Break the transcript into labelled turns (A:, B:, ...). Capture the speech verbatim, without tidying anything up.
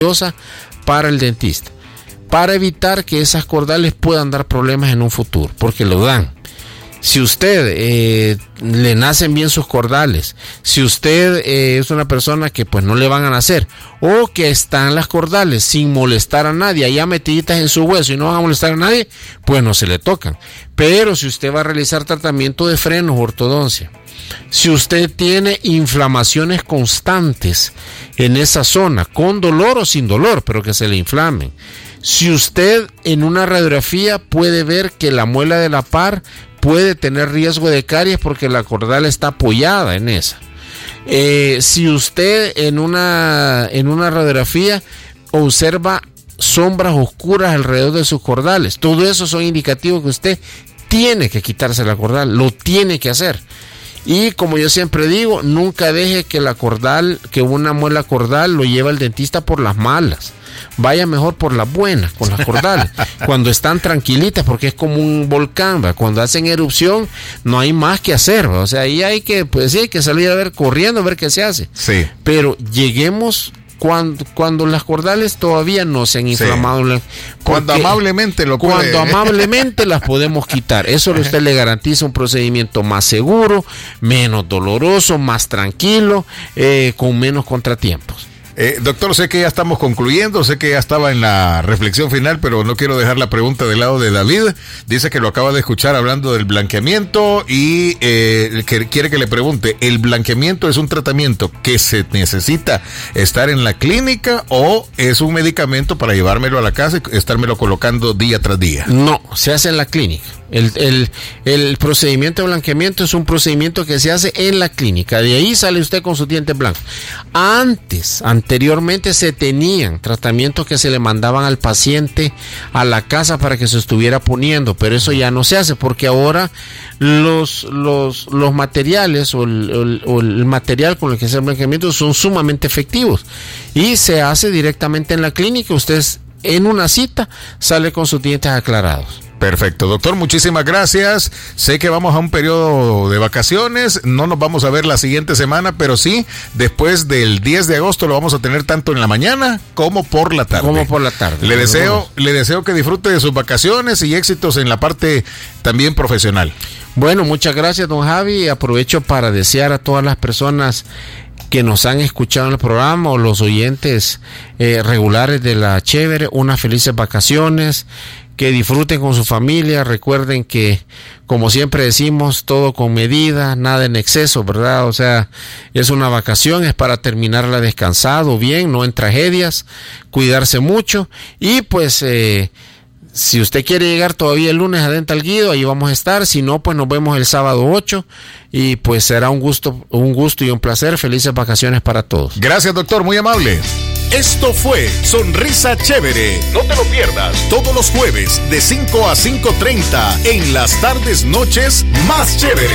A: para el dentista, para evitar que esas cordales puedan dar problemas en un futuro, porque lo dan. Si usted eh, le nacen bien sus cordales, si usted eh, es una persona que pues no le van a nacer, o que están las cordales sin molestar a nadie, allá metiditas en su hueso y no van a molestar a nadie, pues no se le tocan. Pero si usted va a realizar tratamiento de frenos, ortodoncia, si usted tiene inflamaciones constantes en esa zona, con dolor o sin dolor, pero que se le inflamen, si usted en una radiografía puede ver que la muela de la par puede tener riesgo de caries porque la cordal está apoyada en esa. Eh, si usted en una, en una radiografía observa sombras oscuras alrededor de sus cordales, todo eso son indicativos que usted tiene que quitarse la cordal, lo tiene que hacer. Y como yo siempre digo, nunca deje que la cordal, que una muela cordal lo lleve al dentista por las malas. Vaya mejor por las buenas, con las cordales, cuando están tranquilitas, porque es como un volcán, ¿va? Cuando hacen erupción no hay más que hacer, ¿va? O sea, ahí hay que, pues sí, hay que salir a ver, corriendo a ver qué se hace.
B: Sí.
A: Pero lleguemos cuando, cuando las cordales todavía no se han inflamado. Sí.
B: Cuando amablemente lo puede.
A: Cuando amablemente las podemos quitar. Eso a usted le garantiza un procedimiento más seguro, menos doloroso, más tranquilo, eh, con menos contratiempos.
B: Eh, doctor, sé que ya estamos concluyendo, sé que ya estaba en la reflexión final, pero no quiero dejar la pregunta del lado de David. Dice que lo acaba de escuchar hablando del blanqueamiento y eh, que quiere que le pregunte, ¿el blanqueamiento es un tratamiento que se necesita estar en la clínica o es un medicamento para llevármelo a la casa y estármelo colocando día tras día?
A: No, se hace en la clínica. El, el, el procedimiento de blanqueamiento es un procedimiento que se hace en la clínica. De ahí sale usted con sus dientes blancos. Antes, anteriormente se tenían tratamientos que se le mandaban al paciente a la casa para que se estuviera poniendo, pero eso ya no se hace porque ahora los, los, los materiales o el, el, o el material con el que se hace el blanqueamiento son sumamente efectivos y se hace directamente en la clínica. Usted en una cita sale con sus dientes aclarados.
B: Perfecto, doctor, muchísimas gracias. Sé que vamos a un periodo de vacaciones, no nos vamos a ver la siguiente semana, pero sí, después del diez de agosto lo vamos a tener tanto en la mañana como por la tarde.
A: Como por la tarde.
B: Le deseo, le deseo que disfrute de sus vacaciones y éxitos en la parte también profesional.
A: Bueno, muchas gracias, don Javi. Aprovecho para desear a todas las personas que nos han escuchado en el programa o los oyentes eh, regulares de La Chévere unas felices vacaciones. Que disfruten con su familia, recuerden que, como siempre decimos, todo con medida, nada en exceso, ¿verdad? O sea, es una vacación, es para terminarla descansado, bien, no en tragedias, cuidarse mucho y pues, eh, si usted quiere llegar todavía el lunes a Dental Guido, ahí vamos a estar, si no, pues nos vemos el sábado ocho y pues será un gusto, un gusto y un placer, felices vacaciones para todos.
B: Gracias, doctor, muy amable.
C: Esto fue Sonrisa Chévere. No te lo pierdas todos los jueves de cinco a cinco treinta en las tardes noches más chévere.